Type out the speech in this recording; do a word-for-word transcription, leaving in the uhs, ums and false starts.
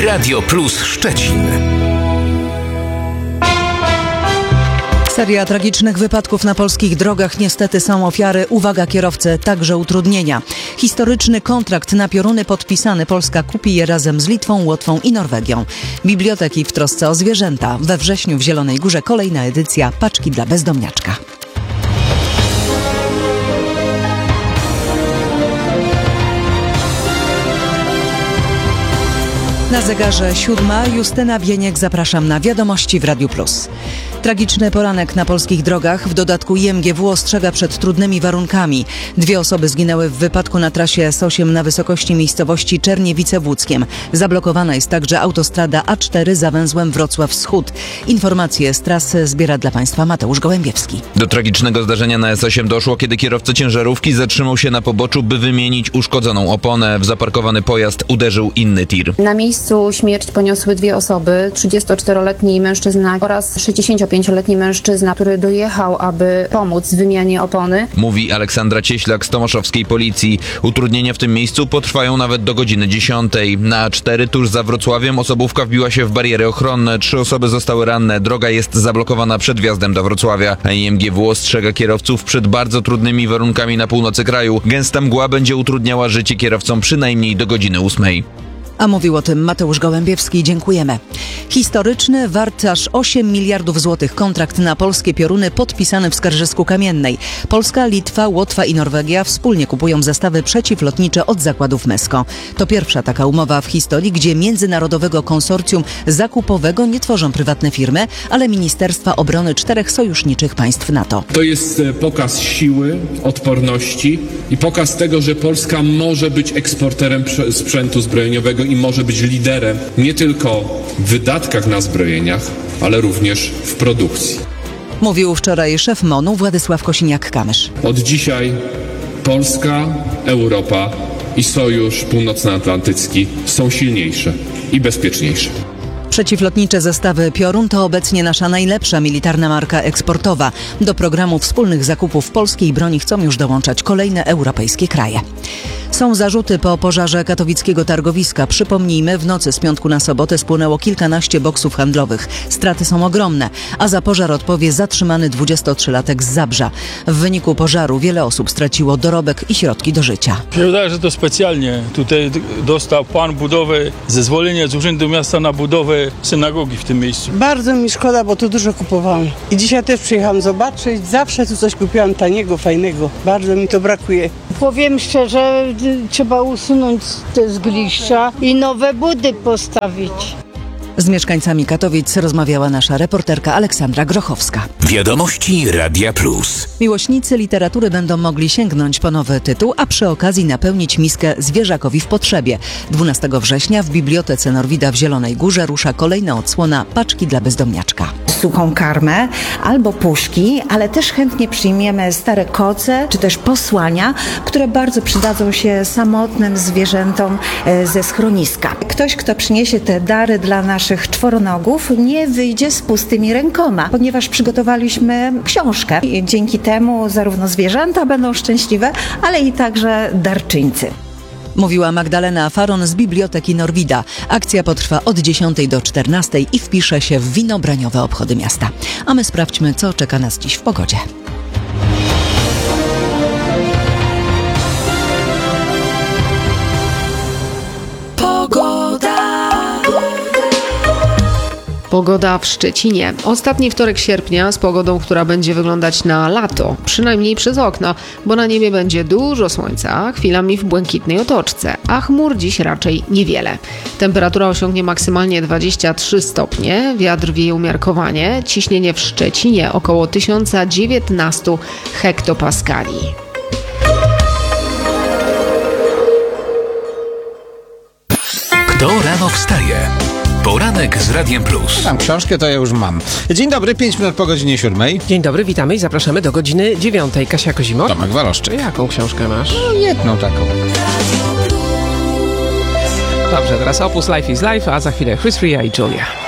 Radio Plus Szczecin. Seria tragicznych wypadków na polskich drogach. Niestety są ofiary, uwaga kierowcy, także utrudnienia. Historyczny kontrakt na pioruny podpisany. Polska kupi je razem z Litwą, Łotwą i Norwegią. Biblioteki w trosce o zwierzęta. We wrześniu w Zielonej Górze kolejna edycja Paczki dla bezdomniaczka. Na zegarze siódma. Justyna Wieniek, zapraszam na wiadomości w Radiu Plus. Tragiczny poranek na polskich drogach. W dodatku I M G W ostrzega przed trudnymi warunkami. Dwie osoby zginęły w wypadku na trasie S osiem na wysokości miejscowości Czerniewice w Łódzkiem. Zablokowana jest także autostrada A cztery za węzłem Wrocław Wschód. Informacje z trasy zbiera dla Państwa Mateusz Gołębiewski. Do tragicznego zdarzenia na S osiem doszło, kiedy kierowca ciężarówki zatrzymał się na poboczu, by wymienić uszkodzoną oponę. W zaparkowany pojazd uderzył inny tir. Na miejscu śmierć poniosły dwie osoby, trzydziestoczteroletni mężczyzna oraz sześćdziesięciopięcioletni mężczyzna, który dojechał, aby pomóc w wymianie opony. Mówi Aleksandra Cieślak z tomaszowskiej policji. Utrudnienia w tym miejscu potrwają nawet do godziny dziesiątej. Na A cztery tuż za Wrocławiem osobówka wbiła się w bariery ochronne. Trzy osoby zostały ranne. Droga jest zablokowana przed wjazdem do Wrocławia. A I M G W ostrzega kierowców przed bardzo trudnymi warunkami na północy kraju. Gęsta mgła będzie utrudniała życie kierowcom przynajmniej do godziny ósmej. A mówił o tym Mateusz Gołębiewski. Dziękujemy. Historyczny, wart aż osiem miliardów złotych kontrakt na polskie pioruny podpisany w Skarżysku-Kamiennej. Polska, Litwa, Łotwa i Norwegia wspólnie kupują zestawy przeciwlotnicze od zakładów Mesko. To pierwsza taka umowa w historii, gdzie międzynarodowego konsorcjum zakupowego nie tworzą prywatne firmy, ale Ministerstwa Obrony czterech sojuszniczych państw NATO. To jest pokaz siły, odporności i pokaz tego, że Polska może być eksporterem sprzętu zbrojeniowego i może być liderem nie tylko w wydatkach na zbrojeniach, ale również w produkcji. Mówił wczoraj szef MON-u Władysław Kosiniak-Kamysz. Od dzisiaj Polska, Europa i Sojusz Północnoatlantycki są silniejsze i bezpieczniejsze. Przeciwlotnicze zestawy Piorun to obecnie nasza najlepsza militarna marka eksportowa. Do programu wspólnych zakupów polskiej broni chcą już dołączać kolejne europejskie kraje. Są zarzuty po pożarze katowickiego targowiska. Przypomnijmy, w nocy z piątku na sobotę spłonęło kilkanaście boksów handlowych. Straty są ogromne, a za pożar odpowie zatrzymany dwudziestotrzylatek z Zabrza. W wyniku pożaru wiele osób straciło dorobek i środki do życia. Mi się wydaje, że to specjalnie. Tutaj dostał pan budowę, zezwolenie z Urzędu Miasta na budowę synagogi w tym miejscu. Bardzo mi szkoda, bo tu dużo kupowałam. I dzisiaj też przyjechałam zobaczyć. Zawsze tu coś kupiłam taniego, fajnego. Bardzo mi to brakuje. Powiem szczerze, trzeba usunąć te zgliszcza i nowe budy postawić. Z mieszkańcami Katowic rozmawiała nasza reporterka Aleksandra Grochowska. Wiadomości Radia Plus. Miłośnicy literatury będą mogli sięgnąć po nowy tytuł, a przy okazji napełnić miskę zwierzakowi w potrzebie. dwunastego września w Bibliotece Norwida w Zielonej Górze rusza kolejna odsłona Paczki dla bezdomniaczka. Suchą karmę albo puszki, ale też chętnie przyjmiemy stare koce czy też posłania, które bardzo przydadzą się samotnym zwierzętom ze schroniska. Ktoś, kto przyniesie te dary dla naszych czworonogów, nie wyjdzie z pustymi rękoma, ponieważ przygotowaliśmy książkę. I dzięki temu zarówno zwierzęta będą szczęśliwe, ale i także darczyńcy. Mówiła Magdalena Faron z Biblioteki Norwida. Akcja potrwa od dziesiątej do czternastej i wpisze się w winobraniowe obchody miasta. A my sprawdźmy, co czeka nas dziś w pogodzie. Pogoda w Szczecinie. Ostatni wtorek sierpnia z pogodą, która będzie wyglądać na lato, przynajmniej przez okno, bo na niebie będzie dużo słońca, chwilami w błękitnej otoczce, a chmur dziś raczej niewiele. Temperatura osiągnie maksymalnie dwadzieścia trzy stopnie, wiatr wieje umiarkowanie, ciśnienie w Szczecinie około tysiąc dziewiętnaście hektopaskali. Kto rano wstaje? Poranek z Radiem Plus. Tam książkę to ja już mam. Dzień dobry, pięć minut po godzinie siódmej. Dzień dobry, witamy i zapraszamy do godziny dziewiątej. Kasia Kozimok. Tomek Waloszczyk. Jaką książkę masz? No, jedną taką. Dobrze, teraz Opus Life is Life, a za chwilę Chris Ria i Julia.